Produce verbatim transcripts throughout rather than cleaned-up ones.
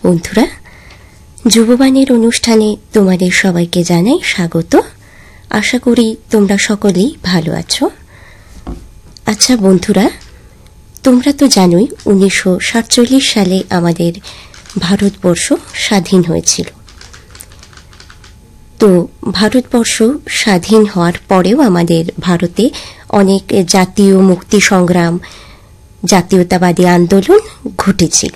বন্ধুরা, যুববাণীর অনুষ্ঠানে তোমাদের সবাইকে জানাই স্বাগত। আশা করি তোমরা সকলেই ভালো আছো। আচ্ছা বন্ধুরা, তোমরা তো জানোই উনিশশো সাতচল্লিশ সালে আমাদের ভারতবর্ষ স্বাধীন হয়েছিল। তো ভারতবর্ষ স্বাধীন হওয়ার পরেও আমাদের ভারতে অনেক জাতীয় মুক্তি সংগ্রাম, জাতীয়তাবাদী আন্দোলন ঘটেছিল।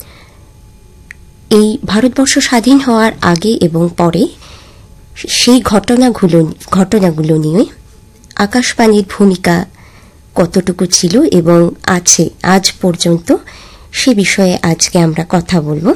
এই ভারতবর্ষ স্বাধীন হওয়ার আগে এবং পরে সেই ঘটনাগুলো ঘটনাগুলো নিয়ে আকাশবাণীর ভূমিকা কতটুকু ছিল এবং আছে আজ পর্যন্ত, সে বিষয়ে আজকে আমরা কথা বলবো।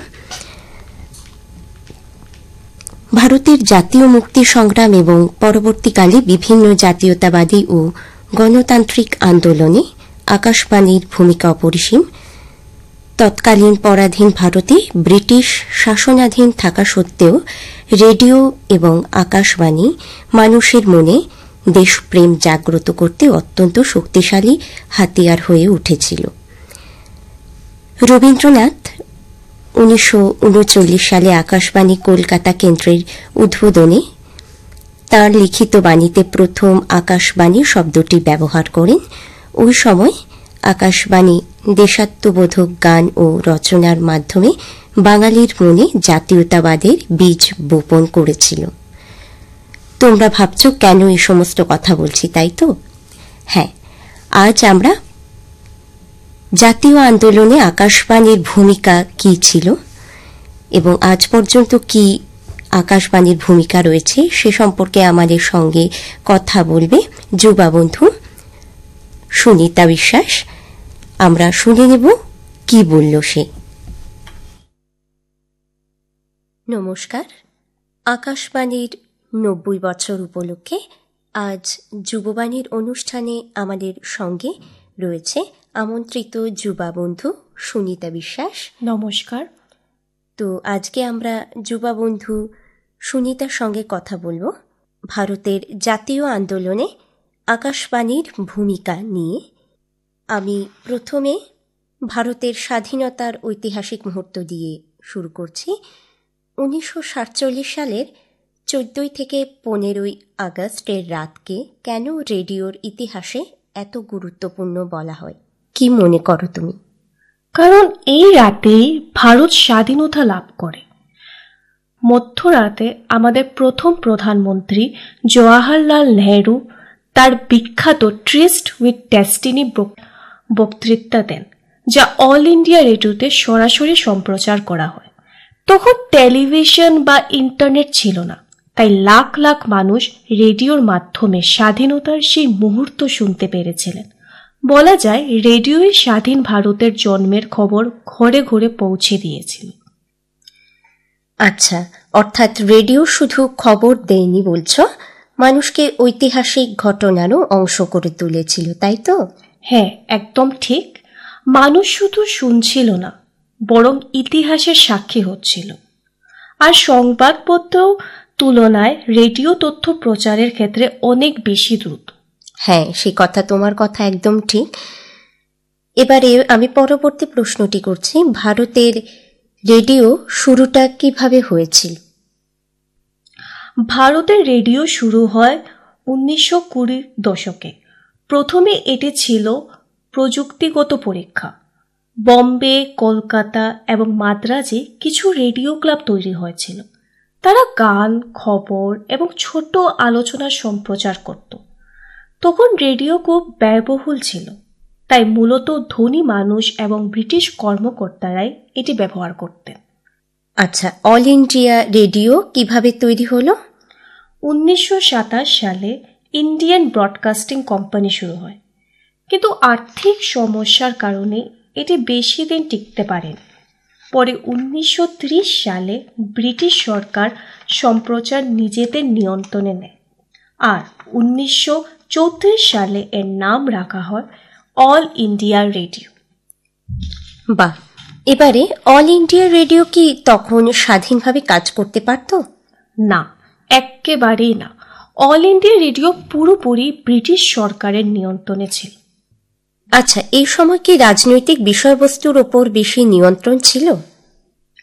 ভারতের জাতীয় মুক্তি সংগ্রাম এবং পরবর্তীকালে বিভিন্ন জাতীয়তাবাদী ও গণতান্ত্রিক আন্দোলনে আকাশবাণীর ভূমিকা অপরিসীম। তৎকালীন পরাধীন ভারতে ব্রিটিশ শাসনাধীন থাকা সত্ত্বেও রেডিও এবং আকাশবাণী মানুষের মনে দেশপ্রেম জাগ্রত করতে অত্যন্ত শক্তিশালী হাতিয়ার হয়ে উঠেছিল। রবীন্দ্রনাথ উনিশশো উনচল্লিশ সালে আকাশবাণী কলকাতা কেন্দ্রের উদ্বোধনে তাঁর লিখিত বাণীতে প্রথম আকাশবাণী শব্দটি ব্যবহার করেন। ওই সময় আকাশবাণী দেশাত্মবোধক গান ও রচনার মাধ্যমে বাঙালির মনে জাতীয়তাবাদের বীজ বপন করেছিল। তোমরা ভাবছ কেন এই সমস্ত কথা বলছি, তাই তো? হ্যাঁ, আজ আমরা জাতীয় আন্দোলনে আকাশবাণীর ভূমিকা কি ছিল এবং আজ পর্যন্ত কি আকাশবাণীর ভূমিকা রয়েছে সে সম্পর্কে আমাদের সঙ্গে কথা বলবে যুবা বন্ধু সুনিতা বিশ্বাস। আমরা শুনে নেব কি বলল সে। নমস্কার। আকাশবাণীর নব্বই বছর উপলক্ষে আজ যুববাণীর অনুষ্ঠানে আমাদের সঙ্গে রয়েছে আমন্ত্রিত যুবা বন্ধু সুনিতা বিশ্বাস। নমস্কার। তো আজকে আমরা যুবা বন্ধু সুনিতার সঙ্গে কথা বলবো ভারতের জাতীয় আন্দোলনে আকাশবাণীর ভূমিকা নিয়ে। আমি প্রথমে ভারতের স্বাধীনতার ঐতিহাসিক মুহূর্ত দিয়ে শুরু করছি। উনিশশো সাতচল্লিশ সালের চোদ্দই থেকে পনেরোই আগস্টের রাতকে কেন রেডিওর ইতিহাসে এত গুরুত্বপূর্ণ বলা হয়, কি মনে করো তুমি? কারণ এই রাতেই ভারত স্বাধীনতা লাভ করে। মধ্যরাতে আমাদের প্রথম প্রধানমন্ত্রী জওয়াহরলাল নেহরু তার বিখ্যাত ট্রিস্ট উইথ ডেস্টিনি বক্তৃতা দেন, যা অল ইন্ডিয়া রেডিওতে সরাসরি সম্প্রচার করা হয়। তখন টেলিভিশন বা ইন্টারনেট ছিল না, তাই লাখ লাখ মানুষ রেডিওর মাধ্যমে স্বাধীনতার সেই মুহূর্ত শুনতে পেরেছিলেন। বলা যায় রেডিওই স্বাধীন ভারতের জন্মের খবর ঘরে ঘরে পৌঁছে দিয়েছিল। আচ্ছা, অর্থাৎ রেডিও শুধু খবর দেয়নি বলছো, মানুষকে ঐতিহাসিক ঘটনারও অংশ করে তুলেছিল, তাই তো? হ্যাঁ, একদম ঠিক। মানুষ শুধু শুনছিল না, বরং ইতিহাসের সাক্ষী হচ্ছিল। আর সংবাদপত্র তুলনায় রেডিও তথ্য প্রচারের ক্ষেত্রে অনেক বেশি দ্রুত। হ্যাঁ, সেই কথা, তোমার কথা একদম ঠিক। এবারে আমি পরবর্তী প্রশ্নটি করছি, ভারতের রেডিও শুরুটা কিভাবে হয়েছিল? ভারতের রেডিও শুরু হয় উনিশশো কুড়ির দশকে। প্রথমে এটি ছিল প্রযুক্তিগত পরীক্ষা। বম্বে, কলকাতা এবং মাদ্রাজে কিছু রেডিও ক্লাব তৈরি হয়েছিল। তারা গান, খবর এবং ছোট আলোচনা সম্প্রচার করত। তখন রেডিও খুব ব্যয়বহুল ছিল, তাই মূলত ধনী মানুষ এবং ব্রিটিশ কর্মকর্তারাই এটি ব্যবহার করতেন। আচ্ছা, অল ইন্ডিয়া রেডিও কিভাবে তৈরি হলো? উনিশশো সাতাশ সালে ইন্ডিয়ান ব্রডকাস্টিং কোম্পানি শুরু হয়, কিন্তু আর্থিক সমস্যার কারণে এটি বেশি দিন টিকতে পারেনি। পরে উনিশশো ত্রিশ সালে ব্রিটিশ সরকার সম্প্রচার নিজেদের নিয়ন্ত্রণে নেয়, আর উনিশশো চৌত্রিশ সালে এর নাম রাখা হয় অল ইন্ডিয়া রেডিও। বাহ, এবারে অল ইন্ডিয়া রেডিও কি তখন স্বাধীনভাবে কাজ করতে পারত? না, একেবারেই না। অল ইন্ডিয়া রেডিও পুরোপুরি ব্রিটিশ সরকারের নিয়ন্ত্রণে ছিল। আচ্ছা, এই সময় কি রাজনৈতিক বিষয়বস্তুর ওপর বেশি নিয়ন্ত্রণ ছিল?